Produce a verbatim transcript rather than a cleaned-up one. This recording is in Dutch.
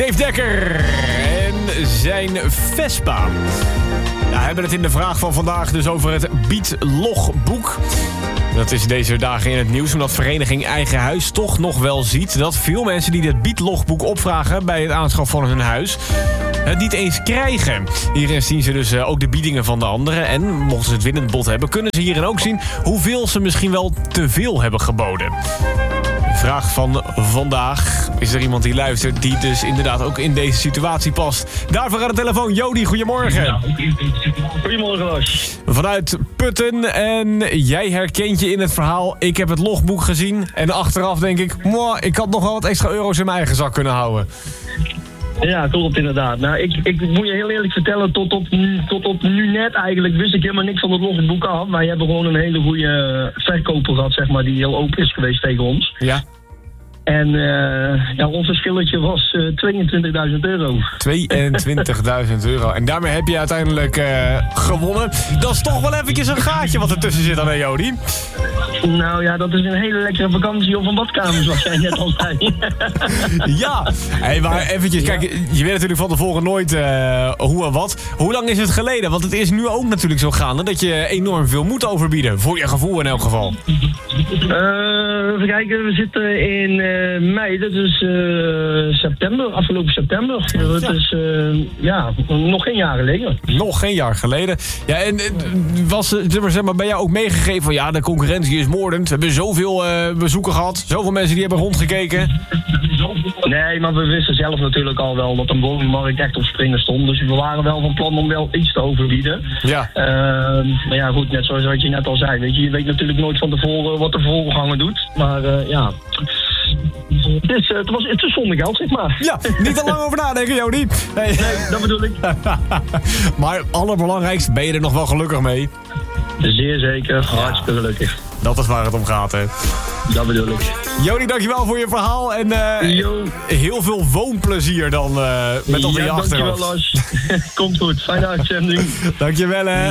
Dave Dekker en zijn Vespa. Nou, we hebben het in de vraag van vandaag dus over het Beat-logboek. Dat is deze dagen in het nieuws, omdat vereniging Eigen Huis toch nog wel ziet dat veel mensen die dit Beat-logboek opvragen bij het aanschaf van hun huis het niet eens krijgen. Hierin zien ze dus ook de biedingen van de anderen. En mochten ze het winnend bod hebben, kunnen ze hierin ook zien hoeveel ze misschien wel te veel hebben geboden. Vraag van vandaag. Is er iemand die luistert die dus inderdaad ook in deze situatie past? Daarvoor aan de telefoon Jody, goedemorgen. Goedemorgen, Lars. Vanuit Putten. En jij herkent je in het verhaal. Ik heb het logboek gezien. En achteraf denk ik, mwah, ik had nog wel wat extra euro's in mijn eigen zak kunnen houden. Ja, klopt inderdaad. Nou, ik, ik moet je heel eerlijk vertellen, tot op, tot op nu net eigenlijk wist ik helemaal niks van het logboek af. Wij hebben gewoon een hele goede verkoper gehad, zeg maar, die heel open is geweest tegen ons. Ja. En uh, ja, ons verschilletje was uh, tweeëntwintigduizend euro. tweeëntwintigduizend euro. En daarmee heb je uiteindelijk uh, gewonnen. Dat is toch wel eventjes een gaatje wat ertussen zit dan, hè, Jody? Nou ja, dat is een hele lekkere vakantie of een badkamer, zoals jij net al zei. Ja, hey, maar eventjes, kijk, je weet natuurlijk van tevoren nooit uh, hoe en wat. Hoe lang is het geleden? Want het is nu ook natuurlijk zo gaande dat je enorm veel moet overbieden. Voor je gevoel in elk geval. Uh, even kijken, we zitten in uh, mei, dat is uh, september, afgelopen september. Dat ja. is uh, ja, nog geen jaar geleden. Nog geen jaar geleden. Ja, en was zeg maar, ben jij ook meegegeven van ja, de concurrentie is moordend. We hebben zoveel uh, bezoeken gehad, zoveel mensen die hebben rondgekeken. Nee, maar we wisten zelf natuurlijk al wel dat een woningmarkt echt op springen stond. Dus we waren wel van plan om wel iets te overbieden. Ja. Uh, maar ja, goed, net zoals wat je net al zei. Weet je, je weet natuurlijk nooit van tevoren wat de voorganger doet. Maar uh, ja... Het is, uh, het, was, het is zonder geld, zeg maar. Ja, niet te lang over nadenken, Jody. Nee, nee dat bedoel ik. Maar allerbelangrijkst, ben je er nog wel gelukkig mee? Zeer zeker, hartstikke gelukkig. Dat is waar het om gaat, hè. Dat bedoel ik. Jody, dankjewel voor je verhaal. En uh, heel veel woonplezier dan uh, met ons in je achterhoofd. Ja, dankjewel, Lars. Komt goed. Fijne uitzending. Dankjewel, hè.